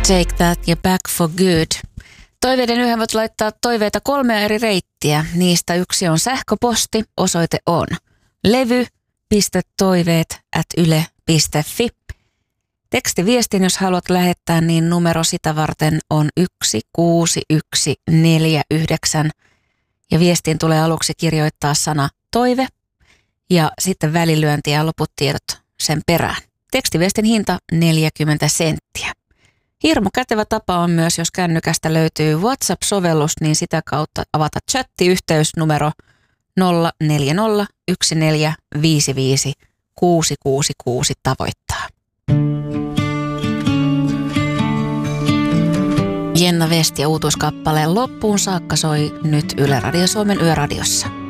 Take that ja Back for Good. Toiveiden yhden voit laittaa toiveita 3 eri reittiä. Niistä yksi on sähköposti. Osoite on levy.toiveet@yle.fi. Tekstiviestin, jos haluat lähettää, niin numero sitä varten on 16149. Ja viestiin tulee aluksi kirjoittaa sana toive ja sitten välilyönti ja loput tiedot sen perään. Tekstiviestin hinta 40 senttiä. Hirmu kätevä tapa on myös, jos kännykästä löytyy WhatsApp-sovellus, niin sitä kautta avata chattiyhteys numero 040 1455 666 tavoittaa. Jenna West ja uutuuskappaleen loppuun saakka soi nyt Yle Radio Suomen Yöradiossa.